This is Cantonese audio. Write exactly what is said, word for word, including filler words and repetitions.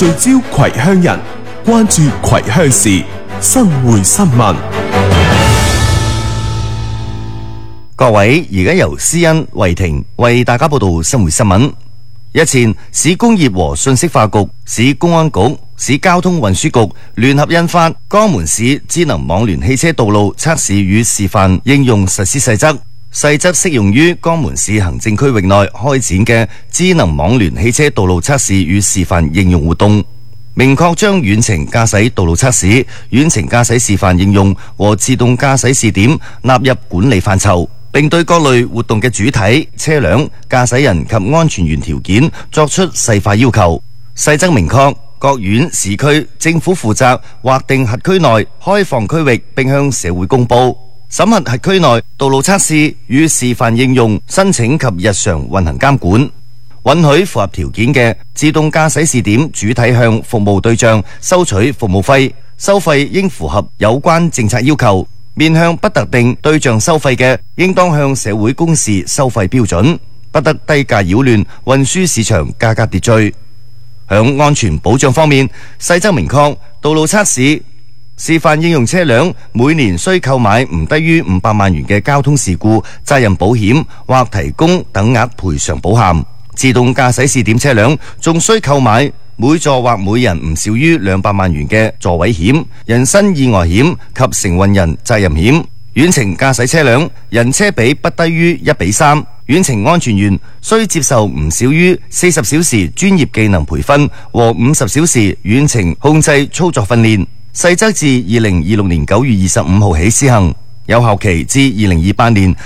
聚焦葵鄉人，關注葵鄉事，生活新聞。 各位，而家由思恩、慧婷為大家報道生活新聞。日前，市工業和信息化局、市公安局、市交通運輸局聯合印發《江門市智能網聯汽車道路測試與示範應用實施細則》，細則適用於江門市行政區域內開展嘅智能網聯汽車道路測試與示範應用活動，明確將遠程駕駛道路測試、遠程駕駛示範應用和自動駕駛試點納入管理範疇，並對各類活動嘅主體、車輛、駕駛人及安全員條件作出細化要求。細則明確，各縣市區政府負責劃定轄區內開放區域，並向社會公佈。審核轄區內道路測試與示範應用申請及日常運行監管。允許符合條件嘅自動駕駛試點主體向服務對象收取服務費，收費應符合有關政策要求。面向不特定對象收費嘅，應當向社會公示收費標準，不得低價擾亂運輸市場價格秩序。響安全保障方面，細則明確，道路測試示範應用車輛每年需購買唔低於五百萬元嘅交通事故責任保險或提供等額賠償保險。自動駕駛試點車輛仲需購買每座或每人唔少於兩百萬元嘅座位險、人身意外險及承運人責任險。遠程駕駛車輛人車比不低於一比三。遠程安全員需接受唔少於四十小時專業技能培訓和五十小時遠程控制操作訓練。細則自二零二六年九月二十五號起施行，有效期至二零二八年